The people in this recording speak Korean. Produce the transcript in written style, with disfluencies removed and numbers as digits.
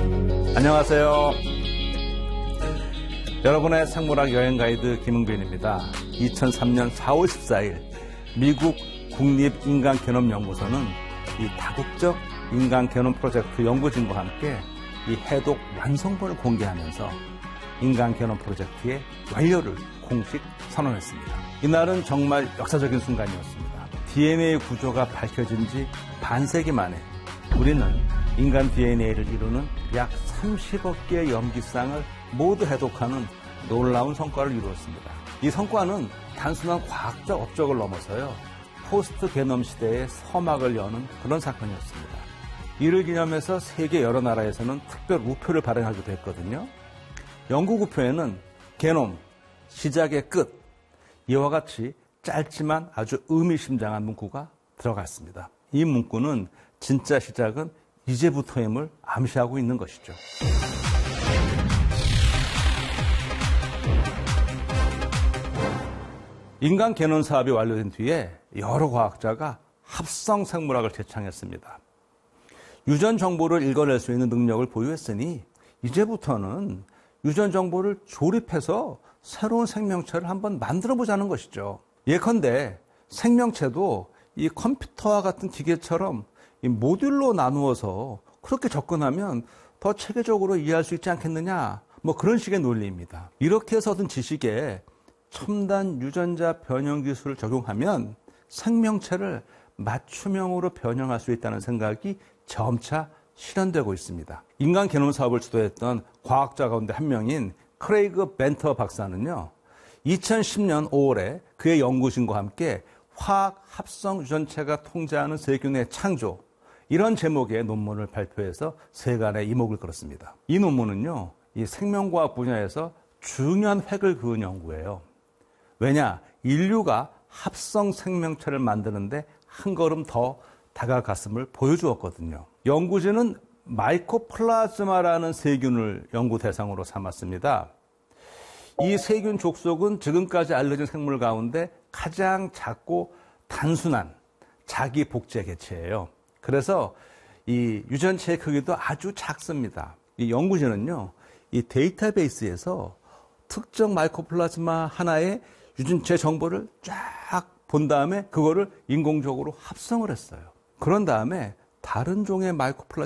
안녕하세요. 여러분의 생물학 여행 가이드 김흥빈입니다. 2003년 4월 14일 미국 국립인간개념연구소는 이 다국적 인간개념 프로젝트 연구진과 함께 이 해독 완성본을 공개하면서 인간개념 프로젝트의 완료를 공식 선언했습니다. 이날은 정말 역사적인 순간이었습니다. DNA 구조가 밝혀진 지 반세기 만에 우리는 인간 DNA를 이루는 약 30억 개의 염기쌍을 모두 해독하는 놀라운 성과를 이루었습니다. 이 성과는 단순한 과학적 업적을 넘어서요, 포스트 게놈 시대의 서막을 여는 그런 사건이었습니다. 이를 기념해서 세계 여러 나라에서는 특별 우표를 발행하기도 했거든요. 영국 우표에는 게놈, 시작의 끝, 이와 같이 짧지만 아주 의미심장한 문구가 들어갔습니다. 이 문구는 진짜 시작은 이제부터임을 암시하고 있는 것이죠. 인간 개념 사업이 완료된 뒤에 여러 과학자가 합성 생물학을 제창했습니다. 유전 정보를 읽어낼 수 있는 능력을 보유했으니 이제부터는 유전 정보를 조립해서 새로운 생명체를 한번 만들어보자는 것이죠. 예컨대 생명체도 이 컴퓨터와 같은 기계처럼 이 모듈로 나누어서 그렇게 접근하면 더 체계적으로 이해할 수 있지 않겠느냐, 그런 식의 논리입니다. 이렇게 해서 얻은 지식에 첨단 유전자 변형 기술을 적용하면 생명체를 맞춤형으로 변형할 수 있다는 생각이 점차 실현되고 있습니다. 인간 개념 사업을 주도했던 과학자 가운데 한 명인 크레이그 벤터 박사는요, 2010년 5월에 그의 연구진과 함께 화학 합성 유전체가 통제하는 세균의 창조, 이런 제목의 논문을 발표해서 세간에 이목을 끌었습니다. 이 논문은요, 이 생명과학 분야에서 중요한 획을 그은 연구예요. 왜냐? 인류가 합성 생명체를 만드는데 한 걸음 더 다가갔음을 보여주었거든요. 연구진은 마이코플라즈마라는 세균을 연구 대상으로 삼았습니다. 이 세균 족속은 지금까지 알려진 생물 가운데 가장 작고 단순한 자기 복제 개체예요. 그래서 이 유전체의 크기도 아주 작습니다. 이 연구진은요, 이 데이터베이스에서 특정 마이코플라즈마 하나의 유전체 정보를 쫙 본 다음에 그거를 인공적으로 합성을 했어요. 그런 다음에 다른 종의 마이코플라즈마